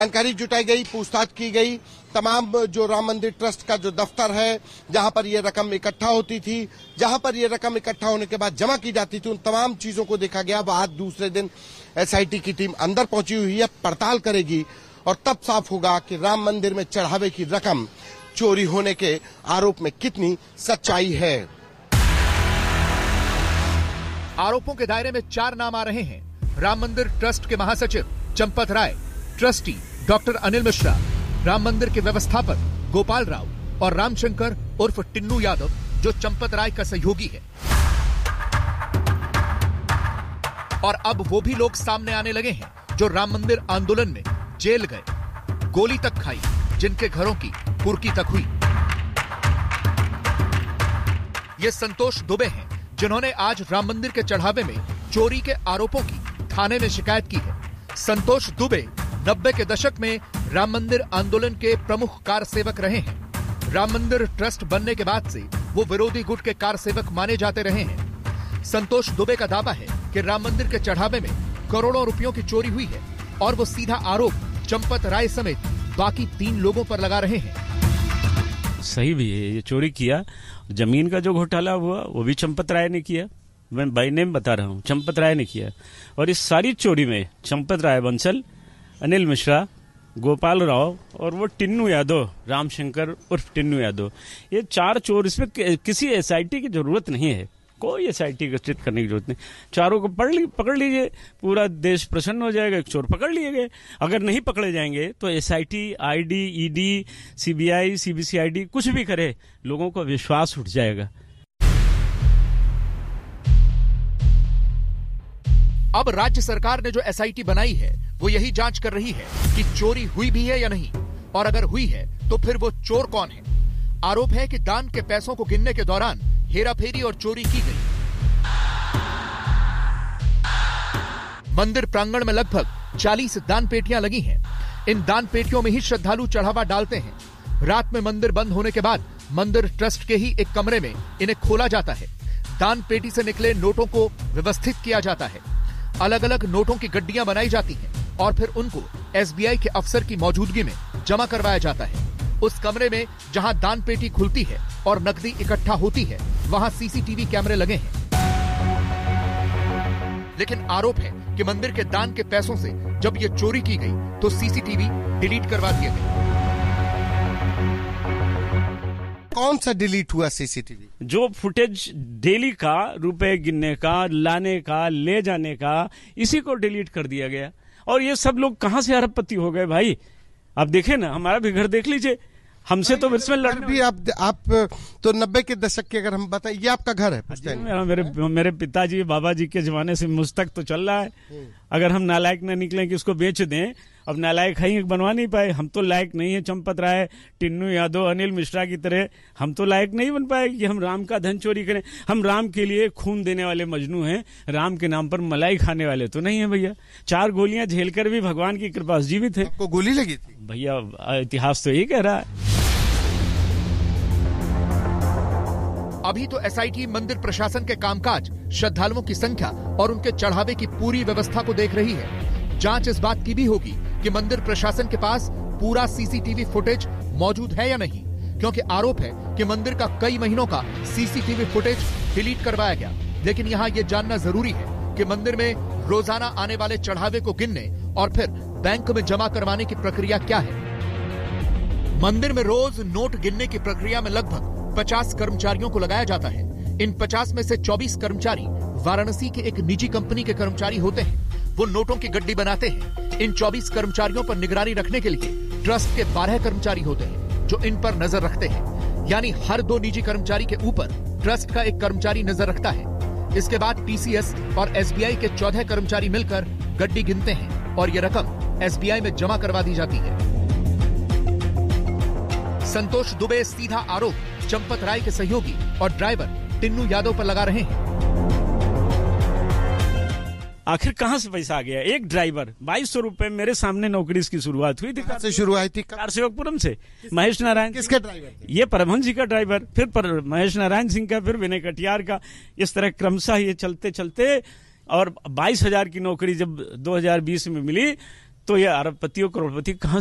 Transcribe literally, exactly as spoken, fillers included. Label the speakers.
Speaker 1: जानकारी जुटाई गई, पूछताछ की गई। तमाम जो राम मंदिर ट्रस्ट का जो दफ्तर है, जहां पर ये रकम इकट्ठा होती थी, जहां पर ये रकम इकट्ठा होने के बाद जमा की जाती थी, उन तमाम चीजों को देखा गया। आज दूसरे दिन एसआईटी की टीम अंदर पहुंची हुई है, पड़ताल करेगी और तब साफ होगा कि राम मंदिर में चढ़ावे की रकम चोरी होने के आरोप में कितनी सच्चाई है।
Speaker 2: आरोपों के दायरे में चार नाम आ रहे हैं। राम मंदिर ट्रस्ट के महासचिव चंपत राय, ट्रस्टी डॉक्टर अनिल मिश्रा, राम मंदिर के व्यवस्थापक गोपाल राव और रामशंकर उर्फ टिन्नू यादव, जो चंपत राय का सहयोगी है। और अब वो भी लोग सामने आने लगे हैं जो राम मंदिर आंदोलन में जेल गए, गोली तक खाई, जिनके घरों की कुर्की तक हुई। ये संतोष दुबे हैं, जिन्होंने आज राम मंदिर के चढ़ावे में चोरी के आरोपों की थाने में शिकायत की है। संतोष दुबे नब्बे के दशक में राम मंदिर आंदोलन के प्रमुख कार सेवक रहे हैं। राम मंदिर ट्रस्ट बनने के बाद से वो विरोधी गुट के कार सेवक माने जाते रहे हैं। संतोष दुबे का दावा है कि राम मंदिर के चढ़ावे में करोड़ों रुपयों की चोरी हुई है और वो सीधा आरोप चंपत राय समेत बाकी तीन लोगों पर लगा रहे हैं।
Speaker 3: सही भी है, ये चोरी किया। जमीन का जो घोटाला हुआ वो भी चंपत राय ने किया। मैं बाय नेम बता रहा हूँ, चंपत राय ने किया। और इस सारी चोरी में चंपत राय बंसल, अनिल मिश्रा, गोपाल राव और वो टिन्नू यादव, रामशंकर उर्फ टिन्नू यादव, ये चार चोर। इसमें किसी एसआईटी की जरूरत नहीं है, कोई एसआईटी गठित करने की जरूरत नहीं। चारों को पढ़ ली पकड़ लीजिए, पूरा देश प्रसन्न हो जाएगा। एक चोर पकड़ लिए गए। अगर नहीं पकड़े जाएंगे तो SIT, ID, ED, CBI, CBCID कुछ भी करे, लोगों का विश्वास उठ जाएगा।
Speaker 2: अब राज्य सरकार ने जो एसआईटी बनाई है वो यही जांच कर रही है कि चोरी हुई भी है या नहीं, और अगर हुई है तो फिर वो चोर कौन है। आरोप है कि दान के पैसों को गिनने के दौरान हेराफेरी और चोरी की गई। मंदिर प्रांगण में लगभग चालीस दान पेटियां लगी हैं। इन दान पेटियों में ही श्रद्धालु चढ़ावा डालते हैं। रात में मंदिर बंद होने के बाद मंदिर ट्रस्ट के ही एक कमरे में इन्हें खोला जाता है। दान पेटी से निकले नोटों को व्यवस्थित किया जाता है। अलग अलग नोटों की गड्डियां बनाई जाती हैं और फिर उनको एसबीआई के अफसर की मौजूदगी में जमा करवाया जाता है। उस कमरे में जहां दान पेटी खुलती है और नकदी इकट्ठा होती है, वहां सीसीटीवी कैमरे लगे हैं। लेकिन आरोप है कि मंदिर के दान के पैसों से जब ये चोरी की गई तो सीसीटीवी डिलीट करवा दिए गए।
Speaker 1: कौन सा डिलीट हुआ सीसीटीवी?
Speaker 3: जो फुटेज डेली का, रुपए गिनने का, लाने का, ले जाने का, इसी को डिलीट कर दिया गया। और ये सब लोग कहां से अरबपति हो गए भाई? आप देखें ना, हमारा भी घर देख लीजिए। हमसे तो इसमें लड़
Speaker 1: भी आप आप तो नब्बे के दशक के अगर हम बताएं, ये आपका घर है?
Speaker 3: मेरा मेरे मेरे पिताजी बाबा जी के जमाने से मुझ तक तो चल रहा है। अगर हम नालायक न निकलें कि उसको बेच दें, अब नालायक है बनवा नहीं पाए। हम तो लायक नहीं है चंपत राय, टिन्नू यादव, अनिल मिश्रा की तरह हम तो लायक नहीं बन पाए कि हम राम का धन चोरी करें। हम राम के लिए खून देने वाले मजनू हैं, राम के नाम पर मलाई खाने वाले तो नहीं है भैया। चार गोलियां झेलकर भी भगवान की कृपा से जीवित है।
Speaker 1: आपको गोली लगी थी?
Speaker 3: भैया इतिहास तो यही कह रहा है।
Speaker 2: अभी तो एसआईटी मंदिर प्रशासन के कामकाज, श्रद्धालुओं की संख्या और उनके चढ़ावे की पूरी व्यवस्था को देख रही है। जांच इस बात की भी होगी कि मंदिर प्रशासन के पास पूरा सीसीटीवी फुटेज मौजूद है या नहीं, क्योंकि आरोप है कि मंदिर का कई महीनों का सीसीटीवी फुटेज डिलीट करवाया गया। लेकिन यहाँ ये जानना जरूरी है कि मंदिर में रोजाना आने वाले चढ़ावे को गिनने और फिर बैंक में जमा करवाने की प्रक्रिया क्या है। मंदिर में रोज नोट गिनने की प्रक्रिया में लगभग पचास कर्मचारियों को लगाया जाता है। इन पचास में से चौबीस कर्मचारी वाराणसी के एक निजी कंपनी के कर्मचारी होते हैं। वो नोटों की गड्डी बनाते हैं। इन चौबीस कर्मचारियों पर निगरानी रखने के लिए ट्रस्ट के बारह कर्मचारी होते हैं जो इन पर नजर रखते हैं। यानी हर दो निजी कर्मचारी के ऊपर ट्रस्ट का एक कर्मचारी नजर रखता है। इसके बाद टीसीएस और एसबीआई के चौदह कर्मचारी मिलकर गड्डी गिनते हैं और ये रकम एसबीआई में जमा करवा दी जाती है। संतोष दुबे सीधा आरोप चंपत राय के सहयोगी और ड्राइवर टिन्नू यादव पर लगा रहे हैं।
Speaker 3: आखिर कहां से पैसा आ गया? एक ड्राइवर बाईस सौ रुपए मेरे सामने नौकरी इसकी शुरुआत हुई थी।
Speaker 1: कहां से शुरू हुई थी?
Speaker 3: कार सेवकपुरम से। महेश नारायण
Speaker 1: किसका ड्राइवर?
Speaker 3: ये परमहंस जी का ड्राइवर, फिर पर महेश नारायण सिंह का, फिर विनय कटियार का। इस तरह क्रमशः ये चलते चलते और बाईस हजार की नौकरी जब दो हजार बीस में मिली तो ये अरबपति और करोड़पति कहाँ